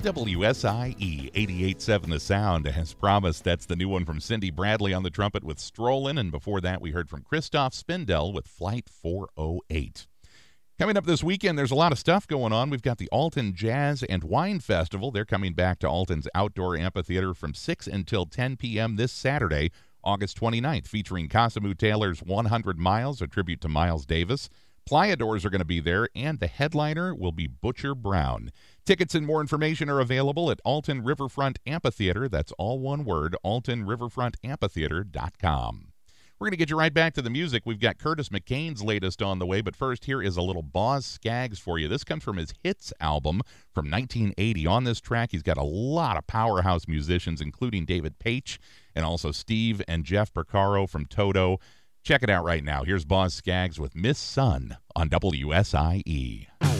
WSIE 88.7 The Sound. As promised, that's the new one from Cindy Bradley on the trumpet with Strollin', and before that we heard from Christoph Spindel with Flight 408. Coming up this weekend, there's a lot of stuff going on. We've got the Alton Jazz and Wine Festival. They're coming back to Alton's Outdoor Amphitheater from 6 until 10 p.m. this Saturday, August 29th, featuring Cosimo Taylor's 100 Miles, a tribute to Miles Davis. Playadors are going to be there, and the headliner will be Butcher Brown. Tickets and more information are available at Alton Riverfront Amphitheater. That's all one word, altonriverfrontamphitheater.com. We're going to get you right back to the music. We've got Curtis McCain's latest on the way, but first, here is a little Boz Scaggs for you. This comes from his Hits album from 1980. On this track, he's got a lot of powerhouse musicians, including David Paich and also Steve and Jeff Porcaro from Toto. Check it out right now. Here's Boz Scaggs with Miss Sun on WSIE.